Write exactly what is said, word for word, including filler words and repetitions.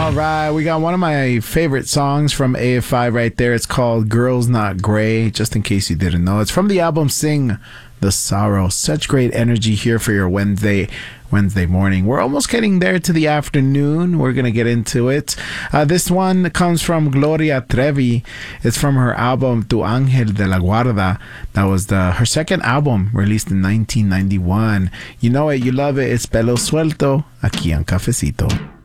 All right, we got one of my favorite songs from A F I right there. It's called Girls Not Grey, just in case you didn't know. It's from the album Sing the Sorrow. Such great energy here for your Wednesday Wednesday morning. We're almost getting there to the afternoon. We're going to get into it. Uh, this one comes from Gloria Trevi. It's from her album Tu Ángel de la Guarda. That was the her second album released in nineteen ninety-one. You know it, you love it. It's Pelo Suelto, aquí en Cafecito.